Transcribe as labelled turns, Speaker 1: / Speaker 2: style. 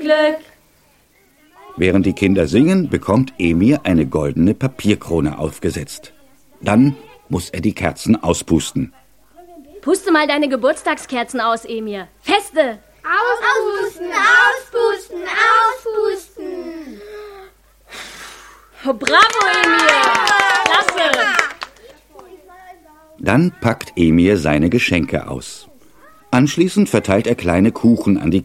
Speaker 1: Glück.
Speaker 2: Während die Kinder singen, bekommt Emir eine goldene Papierkrone aufgesetzt. Dann muss er die Kerzen auspusten.
Speaker 1: Puste mal deine Geburtstagskerzen aus, Emir. Feste!
Speaker 3: Auspusten, auspusten, auspusten.
Speaker 1: Oh, bravo, Emir! Klasse!
Speaker 2: Dann packt Emir seine Geschenke aus. Anschließend verteilt er kleine Kuchen an die